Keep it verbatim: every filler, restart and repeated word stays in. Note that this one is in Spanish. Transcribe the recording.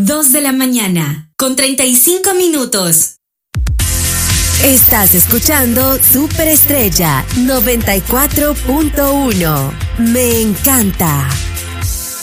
dos de la mañana, con treinta y cinco minutos. Estás escuchando Superestrella noventa y cuatro punto uno. Me encanta.